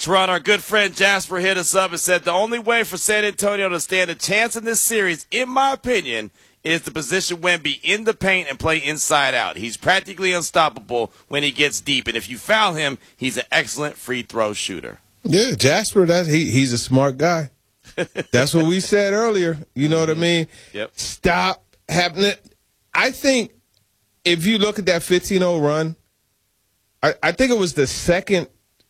Teron, our good friend Jasper hit us up and said the only way for San Antonio to stand a chance in this series, in my opinion, is to position Wemby in the paint and play inside out. He's practically unstoppable when he gets deep, and if you foul him, he's an excellent free throw shooter. Yeah, Jasper, he's a smart guy. That's what we said earlier. You know what I mean? Yep. Stop happening. I think if you look at that 15-0 run, I think it was the second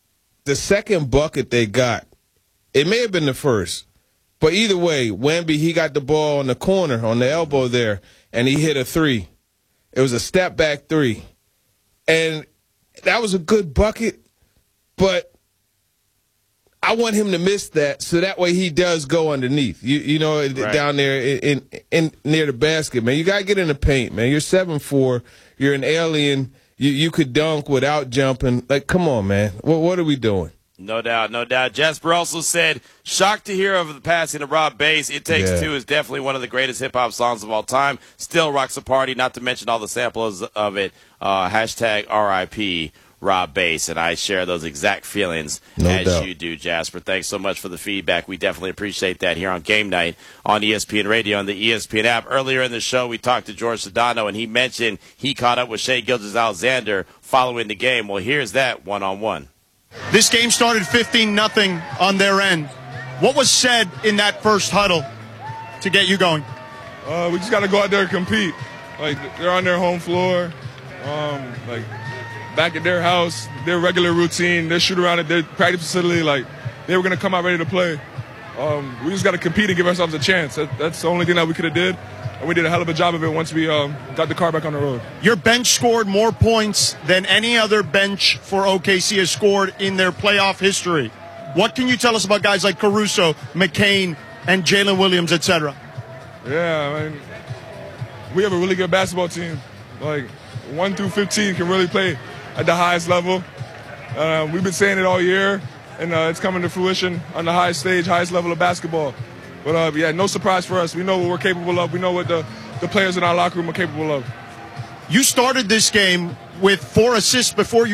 bucket they got. It may have been the first. But either way, Wemby, he got the ball on the corner, on the elbow there, and he hit a three. It was a step-back three. And that was a good bucket, but I want him to miss that so that way he does go underneath. Right. Down there in near the basket, man. You got to get in the paint, man. You're 7'4". You're an alien. You could dunk without jumping. Like, come on, man. What are we doing? No doubt, no doubt. Jasper also said, shocked to hear of the passing of Rob Bass. It Takes Two is definitely one of the greatest hip-hop songs of all time. Still rocks the party, not to mention all the samples of it. Hashtag RIP Rob Bass. And I share those exact feelings as you do, Jasper. Thanks so much for the feedback. We definitely appreciate that here on Game Night on ESPN Radio and the ESPN app. Earlier in the show, we talked to George Sedano, and he mentioned he caught up with Shai Gilgeous-Alexander following the game. Well, here's that one-on-one. This game started 15-0 on their end. What was said in that first huddle to get you going? We just got to go out there and compete. Like, they're on their home floor, back at their house, their regular routine, their shoot around at their practice facility. Like, they were going to come out ready to play. We just got to compete and give ourselves a chance. That's the only thing that we could have did. And we did a hell of a job of it once we got the car back on the road. Your bench scored more points than any other bench for OKC has scored in their playoff history. What can you tell us about guys like Caruso, McCain, and Jalen Williams, etc.? Yeah, I mean, we have a really good basketball team. Like, 1 through 15 can really play at the highest level. We've been saying it all year, and it's coming to fruition on the highest stage, highest level of basketball. But, no surprise for us. We know what we're capable of. We know what the players in our locker room are capable of. You started this game with 4 assists before you